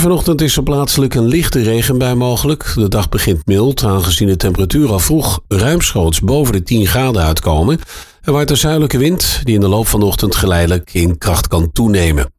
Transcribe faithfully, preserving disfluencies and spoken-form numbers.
Vanochtend is er plaatselijk een lichte regenbui mogelijk. De dag begint mild, aangezien de temperatuur al vroeg ruimschoots boven de tien graden uitkomen. Er waait een zuidelijke wind die in de loop van de ochtend geleidelijk in kracht kan toenemen.